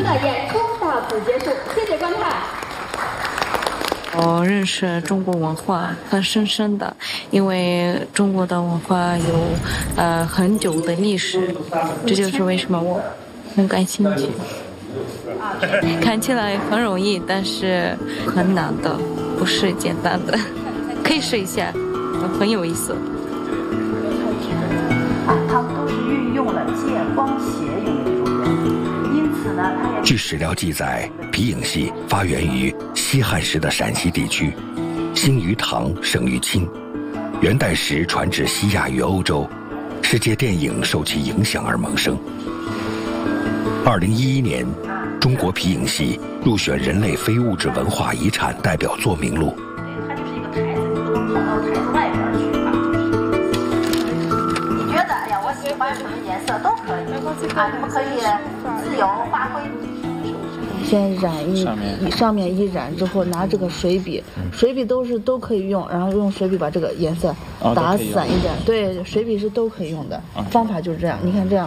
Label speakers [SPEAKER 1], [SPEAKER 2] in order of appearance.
[SPEAKER 1] 的演出到此结束，谢谢观看。
[SPEAKER 2] 我认识中国文化很深的，因为中国的文化有很久的历史，这就是为什么我很感兴趣。看起来很容易，但是很难的，不是简单的，可以试一下，很有意思。
[SPEAKER 3] 他们都是运用了借光谐音的这种元素，因此呢，它也。
[SPEAKER 4] 据史料记载，皮影戏发源于西汉时的陕西地区，兴于唐，盛于清，元代时传至西亚与欧洲，世界电影受其影响而萌生。2011年，中国皮影戏入选人类非物质文化遗产代表作名录。
[SPEAKER 3] 它就是一个台子，你不能跑到台子外边去啊。你觉得，哎呀，我喜欢什么颜色都可以啊，你们可以自由发挥。
[SPEAKER 5] 先染上面一染之后，拿这个水笔都可以用，然后用水笔把这个颜色打散一点。对，水笔是都可以用的，方法就是这样。你看这样。